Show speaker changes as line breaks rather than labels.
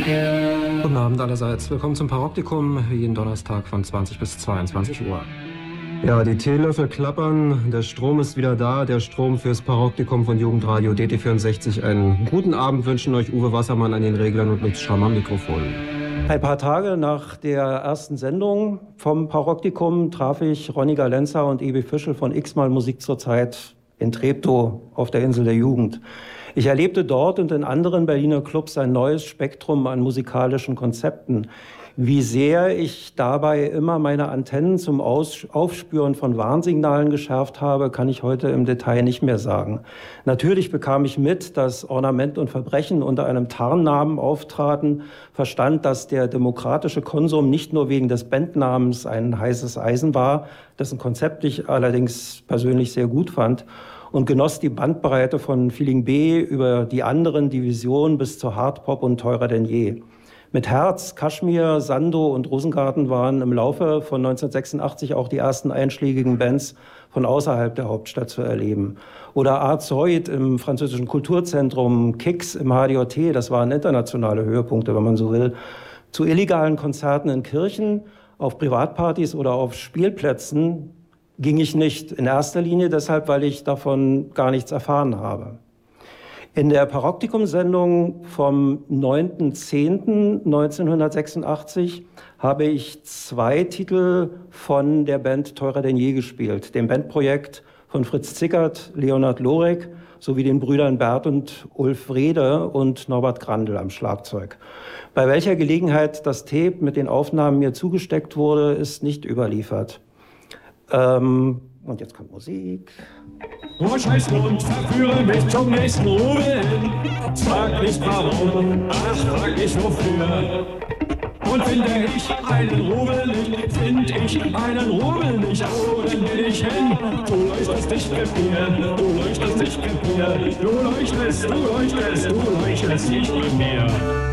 Guten Abend allerseits. Willkommen zum Paroptikum, jeden Donnerstag von 20 bis 22 Uhr. Ja, die Teelöffel klappern, der Strom ist wieder da, der Strom fürs Paroptikum von Jugendradio DT64. Einen guten Abend wünschen euch Uwe Wassermann an den Reglern und Lutz Schramm am Mikrofon.
Ein paar Tage nach der ersten Sendung vom Paroptikum traf ich Ronny Galenza und Ebi Fischl von X-Mal Musik zur Zeit in Treptow auf der Insel der Jugend. Ich erlebte dort und in anderen Berliner Clubs ein neues Spektrum an musikalischen Konzepten. Wie sehr ich dabei immer meine Antennen zum Aufspüren von Warnsignalen geschärft habe, kann ich heute im Detail nicht mehr sagen. Natürlich bekam ich mit, dass Ornament und Verbrechen unter einem Tarnnamen auftraten, verstand, dass der demokratische Konsum nicht nur wegen des Bandnamens ein heißes Eisen war, dessen Konzept ich allerdings persönlich sehr gut fand, und genoss die Bandbreite von Feeling B über die anderen Divisionen bis zu Hardpop und Teurer denn je. Mit Herz, Kashmir, Sando und Rosengarten waren im Laufe von 1986 auch die ersten einschlägigen Bands von außerhalb der Hauptstadt zu erleben. Oder Art Zoid im französischen Kulturzentrum, Kix im HDOT, das waren internationale Höhepunkte, wenn man so will. Zu illegalen Konzerten in Kirchen, auf Privatpartys oder auf Spielplätzen ging ich nicht. In erster Linie deshalb, weil ich davon gar nichts erfahren habe. In der Paroptikum-Sendung vom 9.10.1986 habe ich 2 Titel von der Band Teurer denn je gespielt, dem Bandprojekt von Fritz Zickert, Leonhard Lorek sowie den Brüdern Bert und Ulf Wrede und Norbert Grandl am Schlagzeug. Bei welcher Gelegenheit das Tape mit den Aufnahmen mir zugesteckt wurde, ist nicht überliefert. Und jetzt kommt Musik.
Oh, scheiße und verführe mich zum nächsten Rubel hin. Frag nicht warum, ach, frag nicht wofür. Und finde ich einen Rubel nicht, find ich einen Rubel nicht, wo denn bin ich hin? Du leuchtest nicht mit mir, du leuchtest nicht mit mir, du leuchtest nicht mit mir.